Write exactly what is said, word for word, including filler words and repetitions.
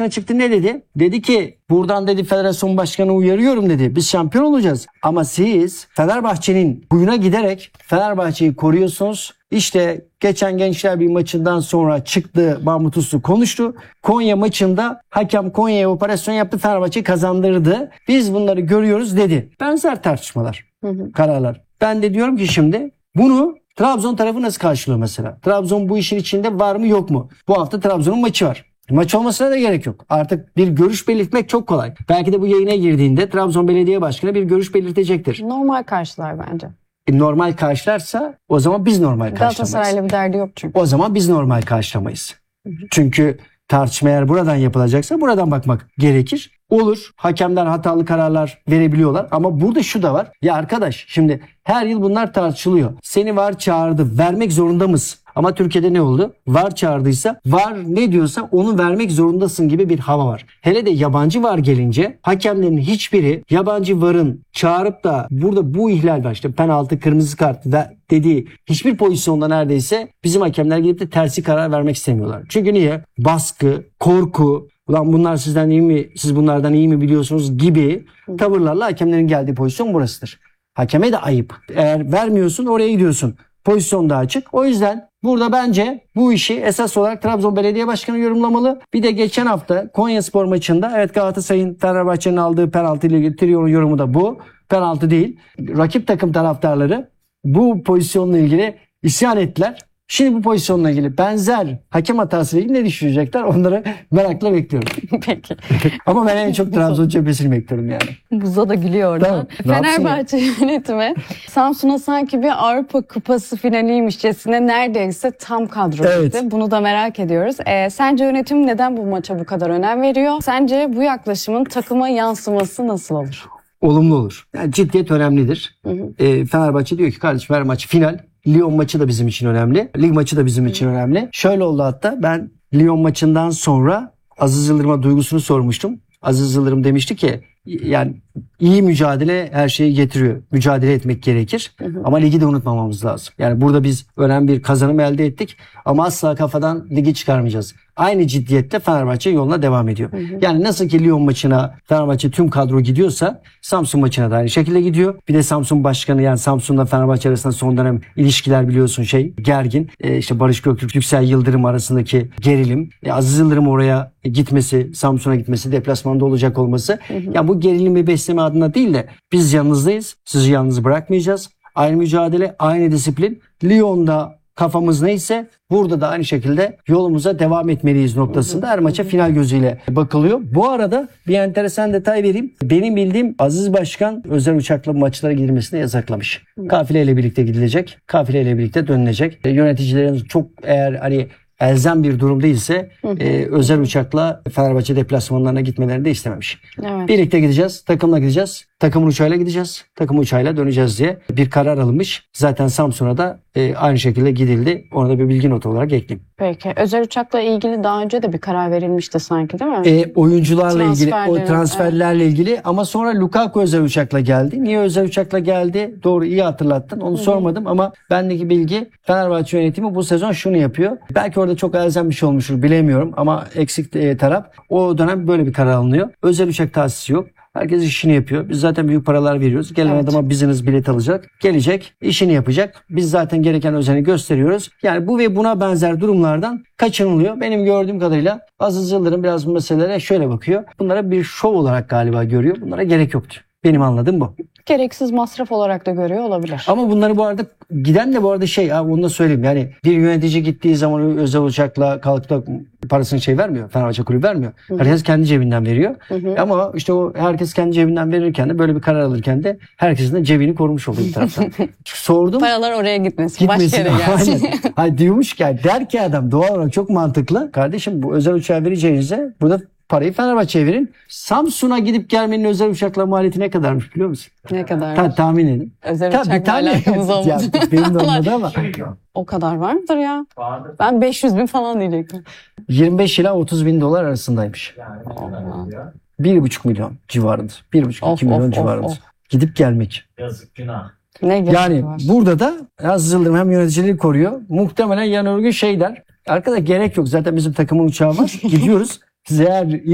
başına çıktı, ne dedi? Dedi ki buradan dedi federasyon başkanı uyarıyorum dedi. Biz şampiyon olacağız. Ama siz Fenerbahçe'nin huyuna giderek Fenerbahçe'yi koruyorsunuz. İşte geçen Gençler Birliği maçından sonra çıktı, Mahmut Uslu konuştu. Konya maçında hakem Konya'ya operasyon yaptı, Fenerbahçe'yi kazandırdı. Biz bunları görüyoruz dedi. Benzer tartışmalar, hı hı. kararlar. Ben de diyorum ki şimdi bunu Trabzon tarafı nasıl karşılıyor mesela? Trabzon bu işin içinde var mı yok mu? Bu hafta Trabzon'un maçı var. Maç olmasına da gerek yok. Artık bir görüş belirtmek çok kolay. Belki de bu yayına girdiğinde Trabzon Belediye Başkanı bir görüş belirtecektir. Normal karşılar bence. E, normal karşılarsa o zaman biz normal karşılamayız. Galatasaray'la bir derdi yok çünkü. O zaman biz normal karşılamayız. Hı hı. Çünkü tartışma eğer buradan yapılacaksa buradan bakmak gerekir. Olur. Hakemler hatalı kararlar verebiliyorlar. Ama burada şu da var. Ya arkadaş, şimdi her yıl bunlar tartışılıyor. Seni VAR çağırdı. Vermek zorunda mısın? Ama Türkiye'de ne oldu? VAR çağırdıysa VAR ne diyorsa onu vermek zorundasın gibi bir hava var. Hele de yabancı VAR gelince hakemlerin hiçbiri yabancı VAR'ın çağırıp da burada bu ihlal var, işte penaltı, kırmızı kart dediği hiçbir pozisyonda neredeyse bizim hakemler gidip de tersi karar vermek istemiyorlar. Çünkü niye? Baskı, korku, ulan bunlar sizden iyi mi, siz bunlardan iyi mi biliyorsunuz gibi tavırlarla hakemlerin geldiği pozisyon burasıdır. Hakeme de ayıp. Eğer vermiyorsun oraya gidiyorsun. Pozisyon da açık. O yüzden burada bence bu işi esas olarak Trabzon Belediye Başkanı yorumlamalı. Bir de geçen hafta Konyaspor maçında evet Galatasaray'ın Fenerbahçe'nin aldığı penaltı ile ilgili Trion'un yorumu da bu. Penaltı değil. Rakip takım taraftarları bu pozisyonla ilgili isyan ettiler. Şimdi bu pozisyonla ilgili benzer hakem hatasıyla ilgili ne düşünecekler? Onları merakla bekliyorum. Peki. Ama ben en çok Trabzon cephesini bekliyorum yani. Buza da gülüyor oradan. Tamam, Fenerbahçe yönetimi Samsun'a sanki bir Avrupa Kupası finaliymişçesine neredeyse tam kadro evet. gitti. Bunu da merak ediyoruz. Ee, sence yönetim neden bu maça bu kadar önem veriyor? Sence bu yaklaşımın takıma yansıması nasıl olur? Olumlu olur. Yani ciddiyet önemlidir. Hı hı. E, Fenerbahçe diyor ki kardeşim her maç final. Lyon maçı da bizim için önemli. Lig maçı da bizim hı. için önemli. Şöyle oldu hatta, ben Lyon maçından sonra Aziz Yıldırım'a duygusunu sormuştum. Aziz Yıldırım demişti ki yani iyi mücadele her şeyi getiriyor. Mücadele etmek gerekir. Hı hı. Ama ligi de unutmamamız lazım. Yani burada biz önemli bir kazanım elde ettik. Ama asla kafadan ligi çıkarmayacağız. Aynı ciddiyette Fenerbahçe yoluna devam ediyor. Hı hı. Yani nasıl ki Lyon maçına Fenerbahçe tüm kadro gidiyorsa Samsun maçına da aynı şekilde gidiyor. Bir de Samsun başkanı, yani Samsun'la Fenerbahçe arasında son dönem ilişkiler biliyorsun şey gergin. Ee, işte Barış Göktürk, Yüksel Yıldırım arasındaki gerilim. Ee, Aziz Yıldırım oraya gitmesi, Samsun'a gitmesi, deplasmanda olacak olması. Hı hı. Yani bu gerilimi besleme adına değil de biz yanınızdayız. Sizi yalnız bırakmayacağız. Aynı mücadele, aynı disiplin. Lyon'da kafamız neyse burada da aynı şekilde yolumuza devam etmeliyiz noktasında her maça final gözüyle bakılıyor. Bu arada bir enteresan detay vereyim. Benim bildiğim Aziz Başkan özel uçakla maçlara gidilmesini yasaklamış. Kafileyle birlikte gidilecek. Kafileyle birlikte dönülecek. Yöneticilerin çok eğer hani elzem bir durum değilse hı hı. E, özel uçakla Fenerbahçe deplasmanlarına gitmelerini de istememiş. Evet. Birlikte gideceğiz, takımla gideceğiz, takımın uçağıyla gideceğiz, takım uçağıyla döneceğiz diye bir karar alınmış. Zaten Samsun'a da e, aynı şekilde gidildi. Ona da bir bilgi notu olarak ekleyeyim. Peki. Özel uçakla ilgili daha önce de bir karar verilmişti sanki, değil mi? E, oyuncularla ilgili, o transferlerle evet. ilgili ama sonra Lukaku özel uçakla geldi. Niye özel uçakla geldi? Doğru, iyi hatırlattın. Onu Hı-hı. sormadım ama bendeki bilgi Fenerbahçe yönetimi bu sezon şunu yapıyor. Belki orada çok elzem bir şey olmuştur bilemiyorum ama eksik e, taraf o dönem böyle bir karar alınıyor. Özel uçak tahsisi yok. Herkes işini yapıyor. Biz zaten büyük paralar veriyoruz. Gelen evet. adama business bilet alacak. Gelecek, işini yapacak. Biz zaten gereken özeni gösteriyoruz. Yani bu ve buna benzer durumlardan kaçınılıyor. Benim gördüğüm kadarıyla Aziz Yıldırım biraz bu meselelere şöyle bakıyor. Bunlara bir şov olarak galiba görüyor. Bunlara gerek yoktu. Benim anladığım bu. Gereksiz masraf olarak da görüyor olabilir. Ama bunları bu arada giden de bu arada şey abi onu da söyleyeyim. Yani bir yönetici gittiği zaman özel uçakla kalkıp da parasını şey vermiyor. Fenerbahçe kulübü vermiyor. Hı hı. Herkes kendi cebinden veriyor. Hı hı. Ama işte o herkes kendi cebinden verirken de böyle bir karar alırken de herkesin de cebini korumuş oluyor bir taraftan. Sordum. Paralar oraya gitmesin. Gitmesin. Başka yere gelsin. Hayır diyormuş ki der ki adam doğal olarak çok mantıklı. Kardeşim bu özel uçağı vereceğinize burada parayı Fenerbahçe'ye verin. Samsun'a gidip gelmenin özel uçakla maliyeti ne kadarmış biliyor musun? Ne kadar? Ta, tahmin edin. Özel Tabii, uçakla alakamız olmadı. Ya, benim de olmadı ama. O kadar var mıdır ya? Vardır. Ben beş yüz bin falan diyecektim. yirmi beş ila otuz bin dolar arasındaymış. Yani bir buçuk milyon civarında. bir buçuk iki milyon of, civarında. Of. Gidip gelmek. Yazık günah. Ne yani var? Burada da Aziz Yıldırım hem yöneticiliği koruyor. Muhtemelen yarın öbür gün şey der. Arkadaş gerek yok. Zaten bizim takımın uçağı var. Gidiyoruz. Siz eğer